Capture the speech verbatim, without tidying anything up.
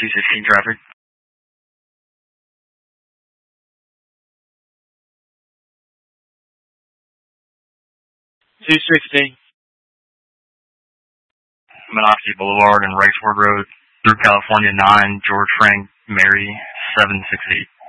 two sixteen traffic. two sixteen. Monocacy Boulevard and Rexford Road through California nine, George Frank, Mary, seven six eight.